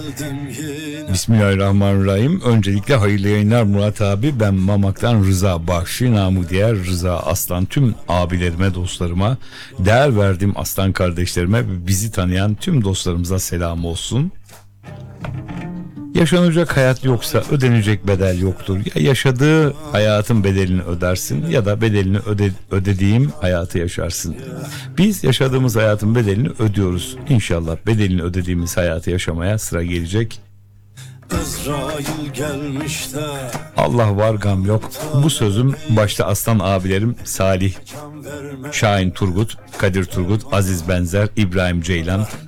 Bismillahirrahmanirrahim. Öncelikle hayırlı yayınlar Murat abi. Ben Mamak'tan Rıza Bahşi, namı diğer Rıza Aslan. Tüm abilerime, dostlarıma, değer verdiğim aslan kardeşlerime ve bizi tanıyan tüm dostlarımıza selam olsun. Yaşanacak hayat yoksa ödenecek bedel yoktur. Ya yaşadığı hayatın bedelini ödersin ya da bedelini ödediğim hayatı yaşarsın. Biz yaşadığımız hayatın bedelini ödüyoruz. İnşallah bedelini ödediğimiz hayatı yaşamaya sıra gelecek. Allah var, gam yok. Bu sözüm başta aslan abilerim Salih, Şahin Turgut, Kadir Turgut, Aziz Benzer, İbrahim Ceylan,